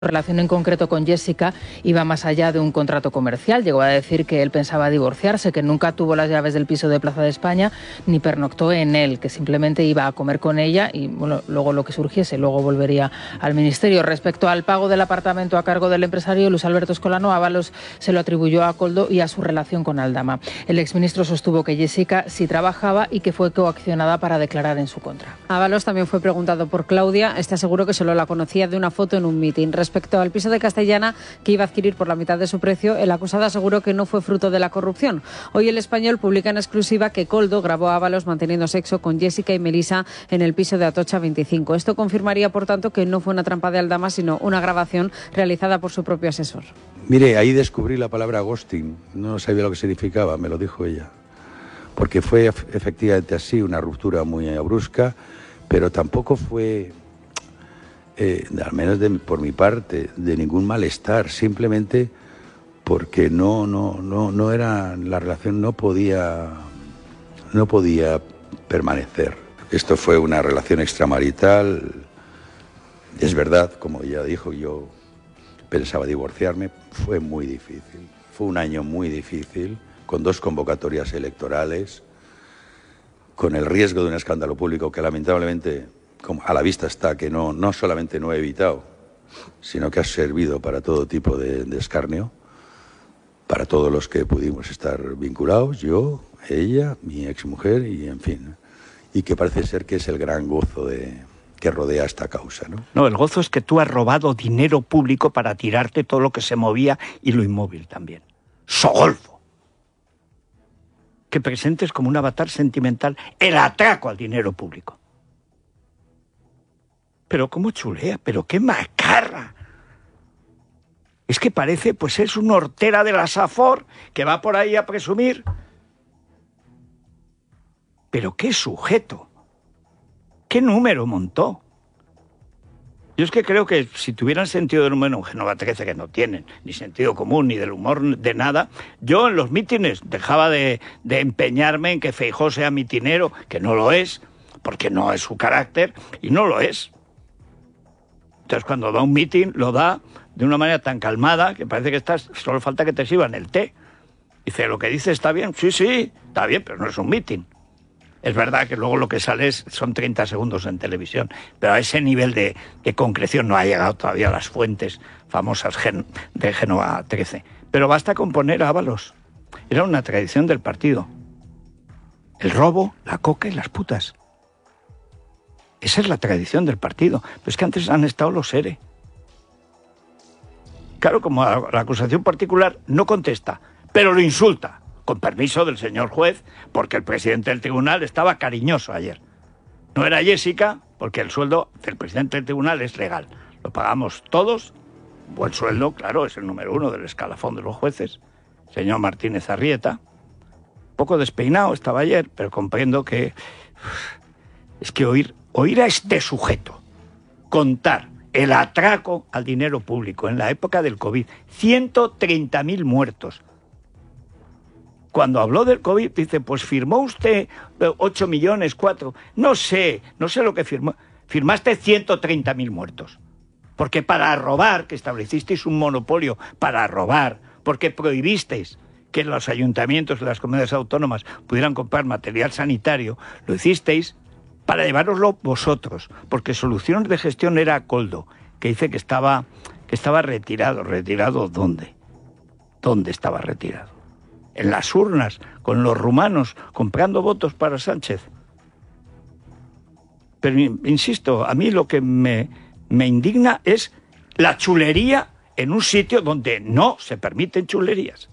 relación en concreto con Jessica iba más allá de un contrato comercial. Llegó a decir que él pensaba divorciarse, que nunca tuvo las llaves del piso de Plaza de España ni pernoctó en él, que simplemente iba a comer con ella y bueno, luego lo que surgiese, luego volvería al ministerio. Respecto al pago del apartamento a cargo del empresario Luis Alberto Escolano, Ábalos se lo atribuyó a Koldo y a su relación con Aldama. El exministro sostuvo que Jessica sí trabajaba y que fue coaccionada para declarar en su contra. Ábalos también fue preguntado por Claudia. Este aseguró que solo la conocía de una foto en un mitin. Respecto al piso de Castellana, que iba a adquirir por la mitad de su precio, el acusado aseguró que no fue fruto de la corrupción. Hoy El Español publica en exclusiva que Koldo grabó a Ábalos manteniendo sexo con Jessica y Melisa en el piso de Atocha 25. Esto confirmaría, por tanto, que no fue una trampa de Aldama, sino una grabación realizada por su propio asesor. Mire, ahí descubrí la palabra ghosting. No sabía lo que significaba, me lo dijo ella. Porque fue efectivamente así, una ruptura muy brusca, pero tampoco fue... al menos por mi parte, de ningún malestar, simplemente porque no era, la relación no podía permanecer. Esto fue una relación extramarital, es verdad, como ella dijo, yo pensaba divorciarme, fue muy difícil, fue un año muy difícil, con 2 convocatorias electorales, con el riesgo de un escándalo público que lamentablemente... como a la vista está que no solamente no he evitado, sino que ha servido para todo tipo de escarnio, para todos los que pudimos estar vinculados, yo, ella, mi exmujer y en fin, y que parece ser que es el gran gozo que rodea esta causa, ¿no? No, el gozo es que tú has robado dinero público para tirarte todo lo que se movía y lo inmóvil también. ¡Sogolfo! Que presentes como un avatar sentimental el atraco al dinero público. Pero cómo chulea, pero qué macarra. Es que parece, pues es una hortera de la Safor que va por ahí a presumir. Pero qué sujeto. ¿Qué número montó? Yo es que creo que si tuvieran sentido del humor, Génova 13 que no tienen, ni sentido común, ni del humor, de nada, yo en los mítines dejaba de empeñarme en que Feijóo sea mitinero, que no lo es, porque no es su carácter, y no lo es. Entonces, cuando da un mitin, lo da de una manera tan calmada que parece que solo falta que te sirvan el té. Dice, ¿lo que dice está bien? Sí, está bien, pero no es un mitin. Es verdad que luego lo que sale son 30 segundos en televisión, pero a ese nivel de concreción no ha llegado todavía a las fuentes famosas de Génova 13. Pero basta con poner a Ábalos. Era una tradición del partido. El robo, la coca y las putas. Esa es la tradición del partido. Pero es que antes han estado los ERE. Claro, como la acusación particular no contesta, pero lo insulta, con permiso del señor juez, porque el presidente del tribunal estaba cariñoso ayer. No era Jessica, porque el sueldo del presidente del tribunal es legal. Lo pagamos todos. Buen sueldo, claro, es el número 1 del escalafón de los jueces. Señor Martínez Arrieta. Poco despeinado estaba ayer, pero comprendo que... Es que oír a este sujeto contar el atraco al dinero público en la época del COVID, 130.000 muertos. Cuando habló del COVID, dice, pues firmó usted 8 millones, 4. No sé lo que firmó. Firmaste 130.000 muertos. Porque para robar, que establecisteis un monopolio para robar, porque prohibisteis que los ayuntamientos de las comunidades autónomas pudieran comprar material sanitario, lo hicisteis para llevároslo vosotros, porque Soluciones de Gestión era Koldo, que dice que estaba retirado. ¿Retirado dónde? ¿Dónde estaba retirado? En las urnas, con los rumanos, comprando votos para Sánchez. Pero, insisto, a mí lo que me indigna es la chulería en un sitio donde no se permiten chulerías.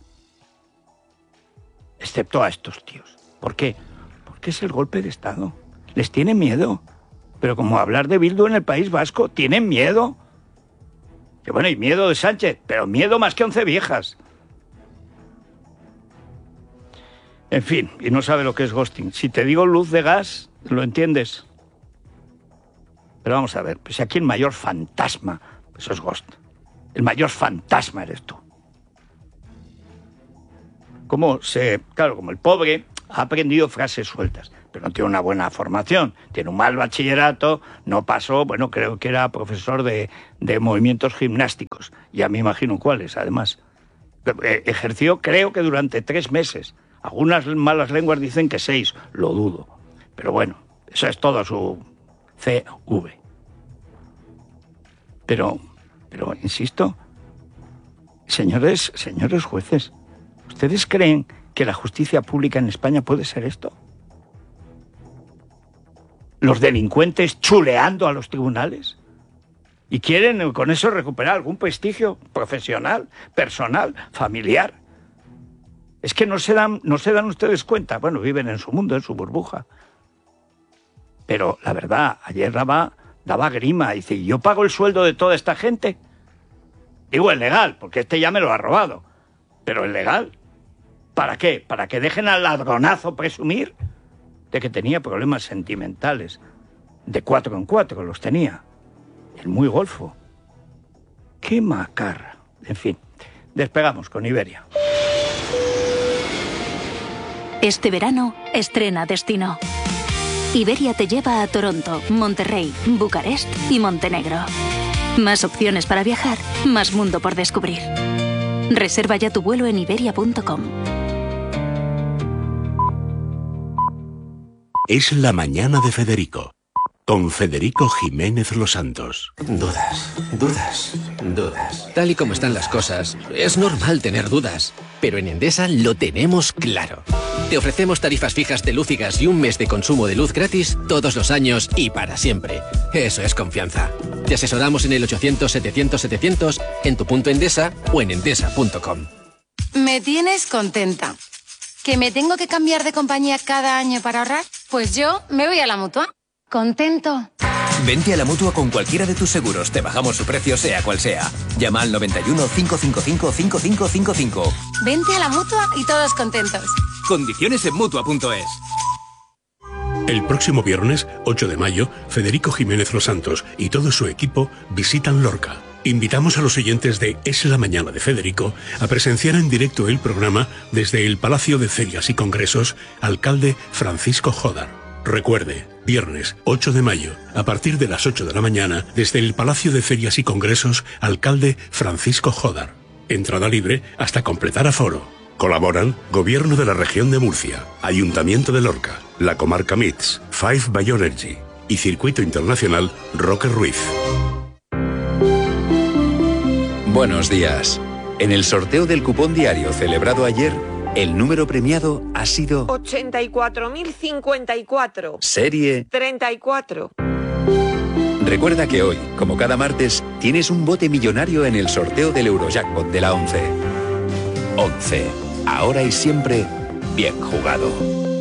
Excepto a estos tíos. ¿Por qué? Porque es el golpe de Estado. Les tiene miedo. Pero como hablar de Bildu en el País Vasco, tienen miedo. Que bueno, y miedo de Sánchez, pero miedo más que 11 viejas. En fin, y no sabe lo que es ghosting. Si te digo luz de gas, lo entiendes. Pero vamos a ver, pues si aquí el mayor fantasma, eso es ghost. El mayor fantasma eres tú. Claro, como el pobre ha aprendido frases sueltas, pero no tiene una buena formación, tiene un mal bachillerato, no pasó, bueno, creo que era profesor de movimientos gimnásticos, ya me imagino cuáles, además. Ejerció, creo que durante 3 meses. Algunas malas lenguas dicen que 6, lo dudo. Pero bueno, eso es todo su CV. Pero insisto, señores jueces, ¿ustedes creen que la justicia pública en España puede ser esto? ¿Los delincuentes chuleando a los tribunales? ¿Y quieren con eso recuperar algún prestigio profesional, personal, familiar? Es que no se dan ustedes cuenta. Bueno, viven en su mundo, en su burbuja. Pero la verdad, ayer daba grima. Dice, ¿yo pago el sueldo de toda esta gente? Digo el legal, porque este ya me lo ha robado. Pero el legal, ¿para qué? ¿Para que dejen al ladronazo presumir de que tenía problemas sentimentales? De 4 en 4 los tenía. El muy golfo. ¡Qué macarra! En fin, despegamos con Iberia. Este verano, estrena destino. Iberia te lleva a Toronto, Monterrey, Bucarest y Montenegro. Más opciones para viajar, más mundo por descubrir. Reserva ya tu vuelo en iberia.com. Es la mañana de Federico. Con Federico Jiménez Los Santos. Dudas. Tal y como están las cosas, es normal tener dudas. Pero en Endesa lo tenemos claro. Te ofrecemos tarifas fijas de luz y gas y un mes de consumo de luz gratis todos los años y para siempre. Eso es confianza. Te asesoramos en el 800-700-700, en tu punto Endesa o en endesa.com. Me tienes contenta. ¿Que me tengo que cambiar de compañía cada año para ahorrar? Pues yo me voy a la Mutua. ¿Contento? Vente a la Mutua con cualquiera de tus seguros. Te bajamos su precio sea cual sea. Llama al 91 555 5555. Vente a la Mutua y todos contentos. Condiciones en Mutua.es. El próximo viernes, 8 de mayo, Federico Jiménez Los Santos y todo su equipo visitan Lorca. Invitamos a los oyentes de Es la Mañana de Federico a presenciar en directo el programa desde el Palacio de Ferias y Congresos, alcalde Francisco Jódar. Recuerde, viernes 8 de mayo, a partir de las 8 de la mañana, desde el Palacio de Ferias y Congresos, alcalde Francisco Jódar. Entrada libre hasta completar aforo. Colaboran Gobierno de la Región de Murcia, Ayuntamiento de Lorca, la Comarca MITS, Five Bioenergy y Circuito Internacional Roque Ruiz. Buenos días. En el sorteo del cupón diario celebrado ayer, el número premiado ha sido 84.054. Serie 34. Recuerda que hoy, como cada martes, tienes un bote millonario en el sorteo del Eurojackpot de la 11. 11. Ahora y siempre, bien jugado.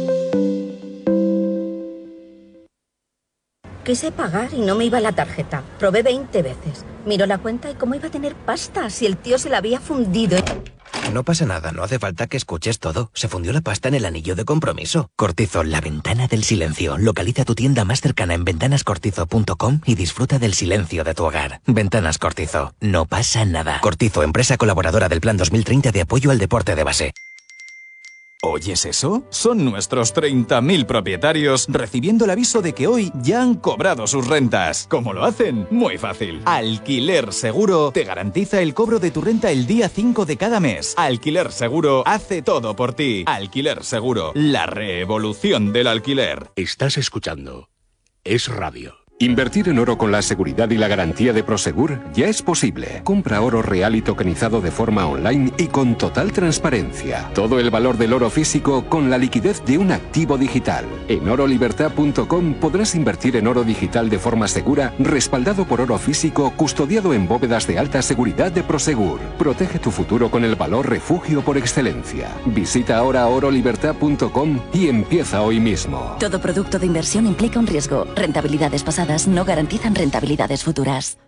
Quise pagar y no me iba la tarjeta. Probé 20 veces. Miró la cuenta y cómo iba a tener pasta si el tío se la había fundido. No pasa nada, no hace falta que escuches todo. Se fundió la pasta en el anillo de compromiso. Cortizo, la ventana del silencio. Localiza tu tienda más cercana en ventanascortizo.com y disfruta del silencio de tu hogar. Ventanas Cortizo. No pasa nada. Cortizo, empresa colaboradora del Plan 2030 de apoyo al deporte de base. ¿Oyes eso? Son nuestros 30.000 propietarios recibiendo el aviso de que hoy ya han cobrado sus rentas. ¿Cómo lo hacen? Muy fácil. Alquiler Seguro te garantiza el cobro de tu renta el día 5 de cada mes. Alquiler Seguro hace todo por ti. Alquiler Seguro, la revolución del alquiler. Estás escuchando Es Radio. Invertir en oro con la seguridad y la garantía de Prosegur ya es posible. Compra oro real y tokenizado de forma online y con total transparencia. Todo el valor del oro físico con la liquidez de un activo digital. En orolibertad.com podrás invertir en oro digital de forma segura, respaldado por oro físico, custodiado en bóvedas de alta seguridad de Prosegur. Protege tu futuro con el valor refugio por excelencia. Visita ahora orolibertad.com y empieza hoy mismo. Todo producto de inversión implica un riesgo. Rentabilidades pasadas no garantizan rentabilidades futuras.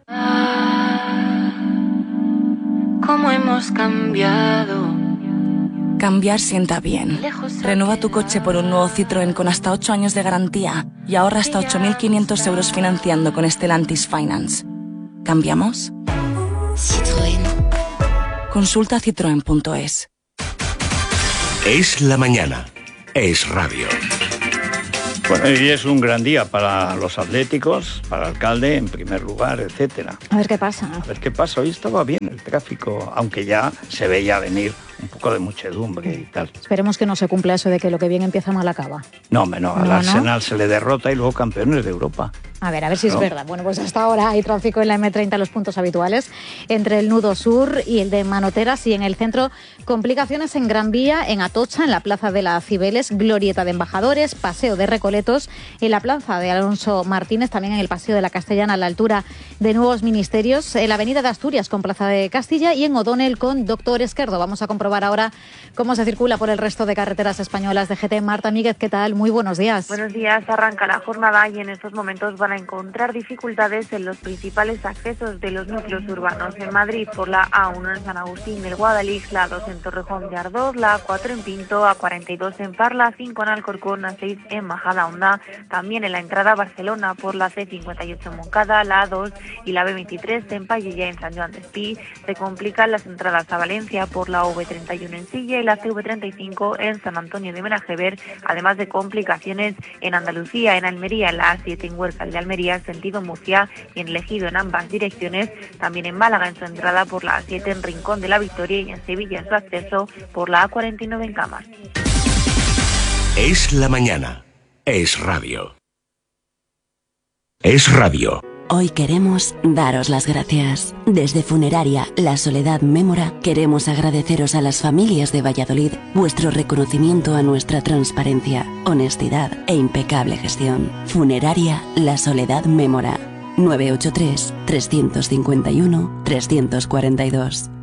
¿Cómo hemos cambiado? Cambiar sienta bien. Renueva tu coche por un nuevo Citroën con hasta 8 años de garantía y ahorra hasta 8.500 euros financiando con Stellantis Finance. ¿Cambiamos? Citroën. Consulta citroen.es. Es la mañana. Es Radio. Bueno, y es un gran día para los atléticos, para el alcalde en primer lugar, etcétera. A ver qué pasa. A ver qué pasa. Hoy estaba bien el tráfico, aunque ya se veía venir un poco de muchedumbre y tal. Esperemos que no se cumpla eso de que lo que bien empieza mal acaba. No, al Arsenal se le derrota y luego campeones de Europa. A ver si es verdad. Bueno, pues hasta ahora hay tráfico en la M30 en los puntos habituales, entre el nudo sur y el de Manoteras, y en el centro complicaciones en Gran Vía, en Atocha, en la Plaza de la Cibeles, Glorieta de Embajadores, Paseo de Recoletos, en la Plaza de Alonso Martínez, también en el Paseo de la Castellana a la altura de Nuevos Ministerios, en la Avenida de Asturias con Plaza de Castilla y en O'Donnell con Doctor Esquerdo. Vamos a comprobar ahora cómo se circula por el resto de carreteras españolas de GT. Marta Míguez, ¿qué tal? Muy buenos días. Buenos días. Arranca la jornada y en estos momentos van a encontrar dificultades en los principales accesos de los núcleos urbanos. En Madrid por la A1 en San Agustín del Guadalix, la A2 en Torrejón de Ardoz, la A4 en Pinto, A42 en Parla, A5 en Alcorcón, A6 en Majadahonda, también en la entrada a Barcelona por la C58 en Moncada, la A2 y la B23 en Pallilla en San Joan d'Espí. Se complican las entradas a Valencia por la V31 en Silla y la CV35 en San Antonio de Benajever, además de complicaciones en Andalucía, en Almería, en la A7 en Huércal de Almería, sentido Murcia, y en El Ejido en ambas direcciones, también en Málaga en su entrada por la A7 en Rincón de la Victoria y en Sevilla en su acceso por la A49 en Camas. Es la mañana. Es radio. Es radio. Hoy queremos daros las gracias. Desde Funeraria La Soledad Mémora queremos agradeceros a las familias de Valladolid vuestro reconocimiento a nuestra transparencia, honestidad e impecable gestión. Funeraria La Soledad Mémora. 983 351 342.